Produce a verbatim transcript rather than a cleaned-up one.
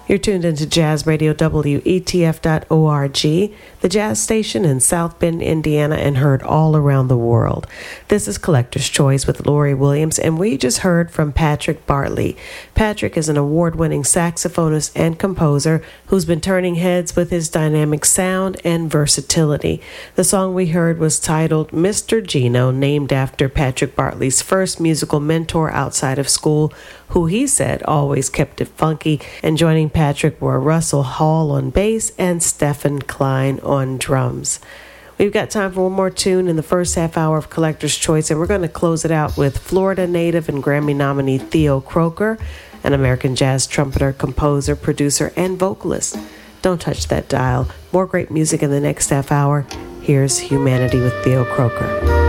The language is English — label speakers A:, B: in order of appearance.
A: You're tuned into Jazz Radio, W E T F dot org, the jazz station in South Bend, Indiana, and heard all around the world. This is Collector's Choice with Lori Williams, and we just heard from Patrick Bartley. Patrick is an award-winning saxophonist and composer who's been turning heads with his dynamic sound and versatility. The song we heard was titled Mister Gino, named after Patrick Bartley's first musical mentor outside of school, who he said always kept it funky, and joining Patrick were Russell Hall on bass and Stephen Klein on drums. We've got time for one more tune in the first half hour of Collector's Choice, and we're going to close it out with Florida native and Grammy nominee Theo Croker, an American jazz trumpeter, composer, producer, and vocalist. Don't touch that dial. More great music in the next half hour. Here's Humanity with Theo Croker.